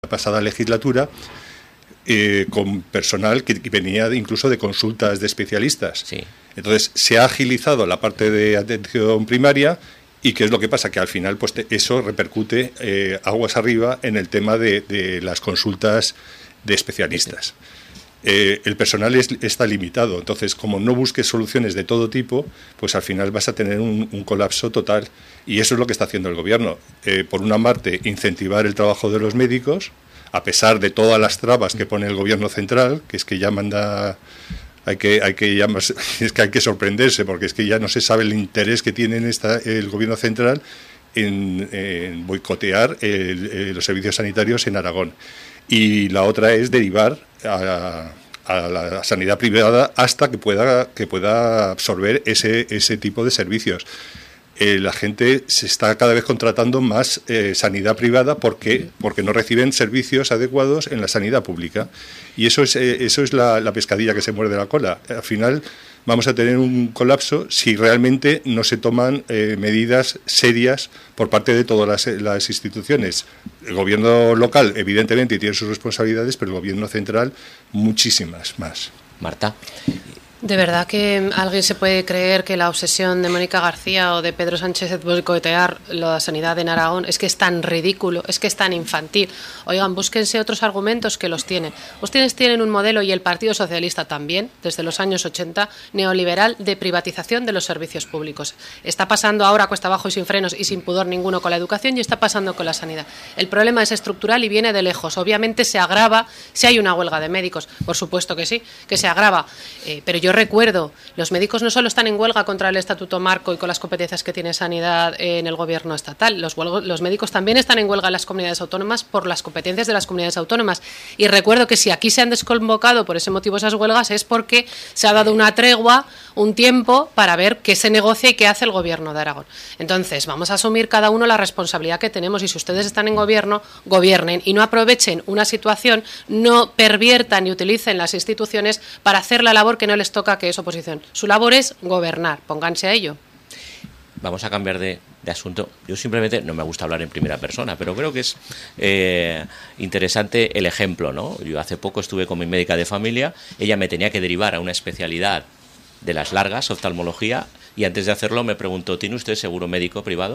pasada legislatura, con personal que venía incluso de consultas de especialistas. Sí. Entonces, se ha agilizado la parte de atención primaria. ¿Y qué es lo que pasa? Que al final pues eso repercute aguas arriba en el tema de las consultas de especialistas. El personal está limitado, entonces como no busques soluciones de todo tipo, pues al final vas a tener un colapso total. Y eso es lo que está haciendo el gobierno. Por una parte, incentivar el trabajo de los médicos, a pesar de todas las trabas que pone el gobierno central, que es que ya manda... es que hay que sorprenderse, porque es que ya no se sabe el interés que tiene el gobierno central en boicotear los servicios sanitarios en Aragón. Y la otra es derivar a la sanidad privada hasta que pueda absorber ese tipo de servicios. La gente se está cada vez contratando más sanidad privada porque no reciben servicios adecuados en la sanidad pública. Y eso es la pescadilla que se muerde la cola. Al final vamos a tener un colapso si realmente no se toman medidas serias por parte de todas las instituciones. El gobierno local, evidentemente, tiene sus responsabilidades, pero el gobierno central, muchísimas más. Marta. ¿De verdad que alguien se puede creer que la obsesión de Mónica García o de Pedro Sánchez de boicotear la sanidad en Aragón es que es tan ridículo, es que es tan infantil? Oigan, búsquense otros argumentos que los tienen. Ustedes tienen un modelo, y el Partido Socialista también, desde los años 80, neoliberal de privatización de los servicios públicos. Está pasando ahora cuesta abajo y sin frenos y sin pudor ninguno con la educación, y está pasando con la sanidad. El problema es estructural y viene de lejos. Obviamente se agrava si hay una huelga de médicos, por supuesto que sí, que se agrava, pero yo recuerdo, los médicos no solo están en huelga contra el Estatuto Marco y con las competencias que tiene Sanidad en el gobierno estatal, los médicos también están en huelga en las comunidades autónomas por las competencias de las comunidades autónomas. Y recuerdo que si aquí se han desconvocado por ese motivo esas huelgas es porque se ha dado una tregua, un tiempo para ver qué se negocia y qué hace el gobierno de Aragón. Entonces, vamos a asumir cada uno la responsabilidad que tenemos, y si ustedes están en gobierno, gobiernen y no aprovechen una situación, no perviertan y utilicen las instituciones para hacer la labor que no les toca, que es oposición. Su labor es gobernar, pónganse a ello. Vamos a cambiar de asunto. Yo simplemente, no me gusta hablar en primera persona, pero creo que es interesante el ejemplo, ¿no? Yo hace poco estuve con mi médica de familia, ella me tenía que derivar a una especialidad de las largas, oftalmología, y antes de hacerlo me preguntó, ¿tiene usted seguro médico privado?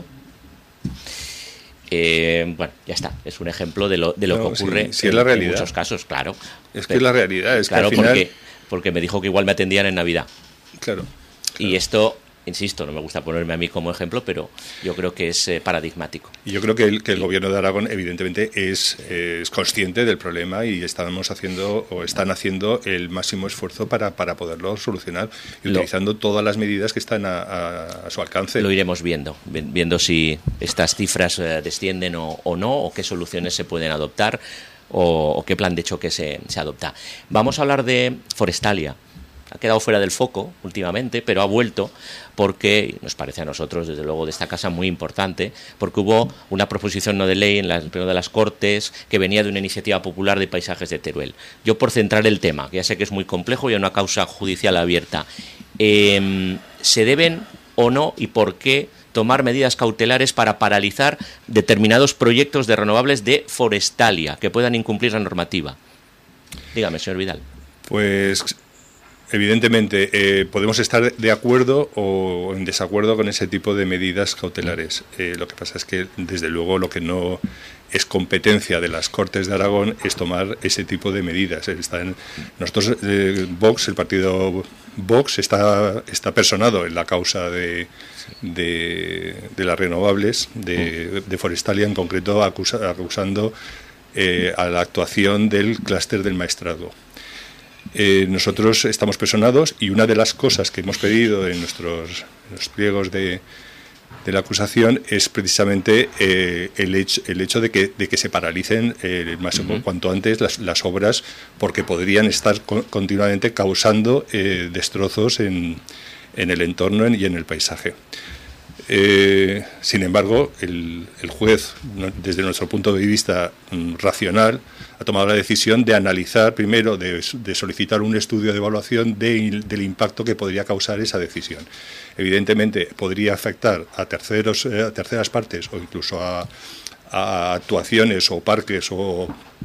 Bueno, ya está, es un ejemplo de lo que ocurre sí, es la realidad. En muchos casos, claro. Es que es la realidad, es claro, que al final... porque me dijo que igual me atendían en Navidad. Claro. Y esto, insisto, no me gusta ponerme a mí como ejemplo, pero yo creo que es paradigmático. Y yo creo que el gobierno de Aragón, evidentemente, es consciente del problema y están haciendo el máximo esfuerzo para poderlo solucionar, y utilizando todas las medidas que están a su alcance. Lo iremos viendo si estas cifras descienden o no, o qué soluciones se pueden adoptar, o qué plan de choque se adopta. Vamos a hablar de Forestalia. Ha quedado fuera del foco últimamente, pero ha vuelto porque, nos parece a nosotros, desde luego, de esta casa muy importante, porque hubo una proposición no de ley en el Pleno de las Cortes que venía de una iniciativa popular de paisajes de Teruel. Yo, por centrar el tema, que ya sé que es muy complejo y hay una causa judicial abierta, ¿se deben o no, y por qué, tomar medidas cautelares para paralizar determinados proyectos de renovables de Forestalia que puedan incumplir la normativa? Dígame, señor Vidal. Pues evidentemente podemos estar de acuerdo o en desacuerdo con ese tipo de medidas cautelares. Lo que pasa es que, desde luego, lo que no es competencia de las Cortes de Aragón es tomar ese tipo de medidas. Nosotros, Vox, el partido Vox, está personado en la causa de las renovables, de Forestalia en concreto, acusando a la actuación del clúster del Maestrazgo. Nosotros estamos personados, y una de las cosas que hemos pedido en los pliegos de la acusación es precisamente el hecho de que se paralicen cuanto antes las obras, porque podrían estar continuamente causando destrozos en el entorno y en el paisaje. Sin embargo, el juez, desde nuestro punto de vista racional, ha tomado la decisión de analizar primero, de solicitar un estudio de evaluación del impacto que podría causar esa decisión. Evidentemente podría afectar a terceras partes o incluso a a actuaciones o parques o